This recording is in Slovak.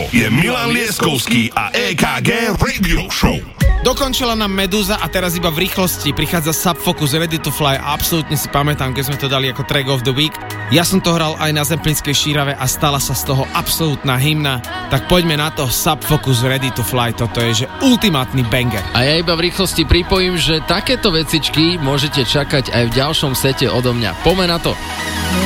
je Milan Lieskovský a EKG Radio Show. Dokončila nám Medúza a teraz iba v rýchlosti prichádza Sub Focus Ready to Fly a absolútne si pamätám, keď sme to dali ako track of the week. Ja som to hral aj na Zemplínskej Šírave a stala sa z toho absolútna hymna. Tak poďme na to, Sub Focus Ready to Fly, toto je že ultimátny banger. A ja iba v rýchlosti pripojím, že takéto vecičky môžete čakať aj v ďalšom sete odo mňa. Poďme na to.